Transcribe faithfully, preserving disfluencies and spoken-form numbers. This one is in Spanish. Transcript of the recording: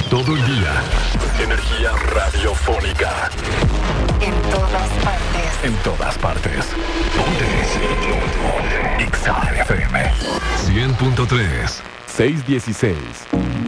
Todo el día. Energía radiofónica. En todas partes. En todas partes. Ponte. X A F M. cien punto tres. seiscientos dieciséis.